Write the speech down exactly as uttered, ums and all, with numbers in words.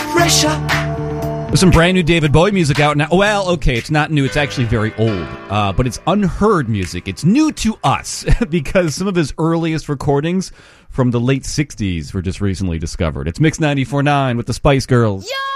pressure. There's some brand new David Bowie music out now. Well, okay, it's not new. It's actually very old, uh, but it's unheard music. It's new to us because some of his earliest recordings from the late sixties were just recently discovered. It's Mix ninety-four point nine with the Spice Girls. Yo!